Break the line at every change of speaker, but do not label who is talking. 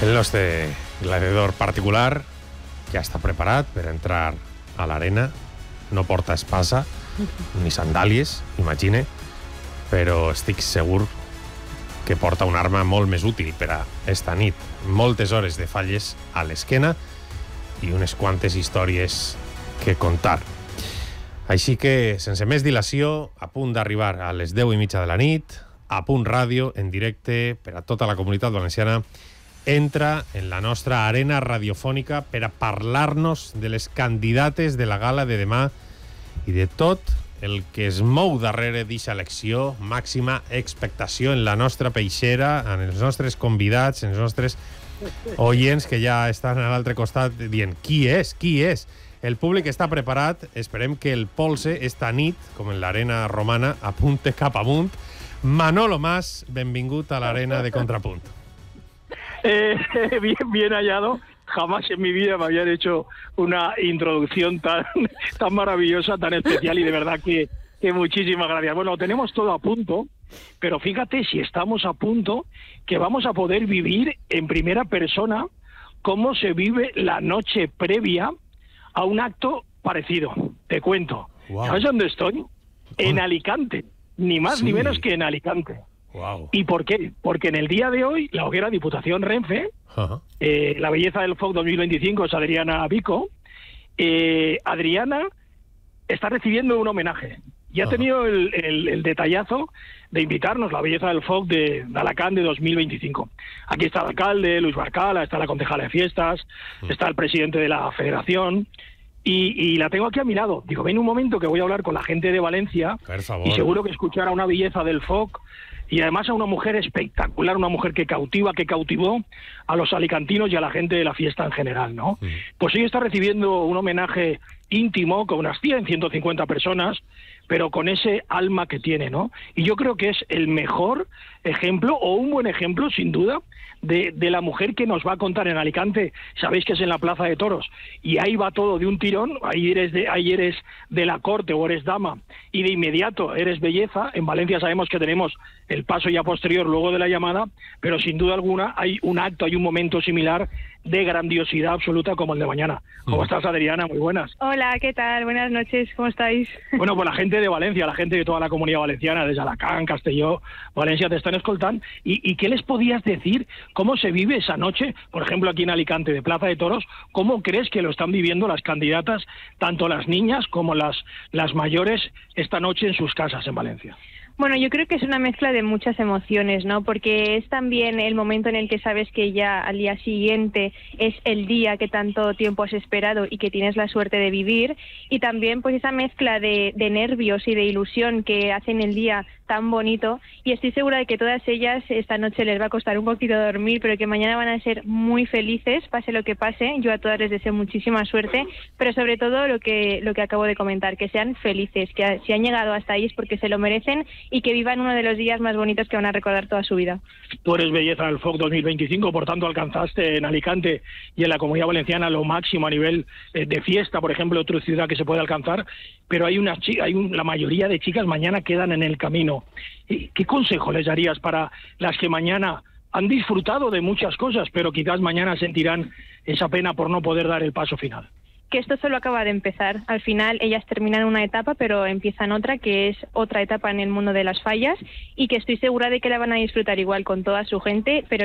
El nostre gladiador particular, que ja està preparat per entrar a l'arena, no porta espasa ni sandàlies, imagine, però estic segur que porta una arma molt més útil per a esta nit. Moltes hores de falles a l'esquena i unes quantes històries que contar. Així que, sense més dilació, a punt d'arribar a les 10:30 de la nit, a Punt Ràdio, en directe per a tota la comunitat valenciana, entra en la nostra arena radiofònica per a parlar-nos de les candidates de la gala de demà i de tot el que es mou darrere d'eixa elecció, màxima expectació en la nostra peixera, en els nostres convidats, en els nostres oients que ja estan a l'altre costat dient qui és, qui és. El públic està preparat, esperem que el polse esta nit, com en l'arena romana, apunte cap amunt. Manolo Mas, benvingut a l'arena de Contrapunt.
Bien hallado. Jamás en mi vida me habían hecho una introducción tan maravillosa, tan especial, y de verdad que muchísimas gracias. Bueno, tenemos todo a punto, pero fíjate si estamos a punto que vamos a poder vivir en primera persona cómo se vive la noche previa a un acto parecido. Te cuento. Wow. ¿Sabes dónde estoy? En Alicante. Ni más ni menos que en Alicante.
Wow.
¿Y por qué? Porque en el día de hoy, la hoguera Diputación Renfe, la belleza del FOC 2025 es Adriana Vico. Adriana está recibiendo un homenaje. Y ha tenido el detallazo de invitarnos la belleza del FOC de Alacant de 2025. Aquí está el alcalde, Luis Barcala, está la concejala de fiestas, está el presidente de la federación. Y la tengo aquí a mi lado. Digo, ven un momento que voy a hablar con la gente de Valencia.
Por favor.
Y seguro que escuchar a una belleza del FOC y además a una mujer espectacular, una mujer que cautiva, que cautivó a los alicantinos y a la gente de la fiesta en general, ¿no? Pues hoy está recibiendo un homenaje íntimo con unas 150 personas, pero con ese alma que tiene, ¿no? Y yo creo que es el mejor ejemplo, o un buen ejemplo, sin duda, de la mujer que nos va a contar en Alicante. Sabéis que es en la Plaza de Toros, y ahí va todo de un tirón. Ahí eres de la corte o eres dama, y de inmediato eres belleza. En Valencia sabemos que tenemos el paso ya posterior luego de la llamada, pero sin duda alguna hay un acto, hay un momento similar de grandiosidad absoluta como el de mañana. ¿Cómo estás, Adriana? Muy buenas.
Hola, ¿qué tal? Buenas noches, ¿cómo estáis?
Bueno, pues la gente de Valencia, la gente de toda la comunidad valenciana, desde Alacant, Castelló, Valencia, te están escoltant. ¿Y qué les podías decir? ¿Cómo se vive esa noche, por ejemplo, aquí en Alicante, de Plaza de Toros? ¿Cómo crees que lo están viviendo las candidatas, tanto las niñas como las mayores, esta noche en sus casas en Valencia?
Bueno, yo creo que es una mezcla de muchas emociones, ¿no? Porque es también el momento en el que sabes que ya al día siguiente es el día que tanto tiempo has esperado y que tienes la suerte de vivir, y también pues esa mezcla de nervios y de ilusión que hacen el día tan bonito, y estoy segura de que todas ellas esta noche les va a costar un poquito dormir, pero que mañana van a ser muy felices, pase lo que pase. Yo a todas les deseo muchísima suerte, pero sobre todo lo que acabo de comentar, que sean felices, que si han llegado hasta ahí es porque se lo merecen, y que vivan uno de los días más bonitos que van a recordar toda su vida.
Tú eres belleza del FOC 2025, por tanto alcanzaste en Alicante y en la Comunidad Valenciana lo máximo a nivel de fiesta, por ejemplo, otra ciudad que se puede alcanzar, pero la mayoría de chicas mañana quedan en el camino. ¿Qué consejo les darías para las que mañana han disfrutado de muchas cosas, pero quizás mañana sentirán esa pena por no poder dar el paso final?
Que esto solo acaba de empezar. Al final ellas terminan una etapa, pero empiezan otra, que es otra etapa en el mundo de las fallas, y que estoy segura de que la van a disfrutar igual con toda su gente, pero